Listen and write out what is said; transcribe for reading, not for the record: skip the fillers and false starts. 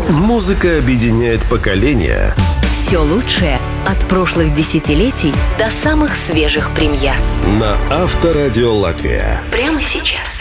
Музыка объединяет поколения. Все лучшее от прошлых десятилетий до самых свежих премьер. На Авторадио Латвия. Прямо сейчас.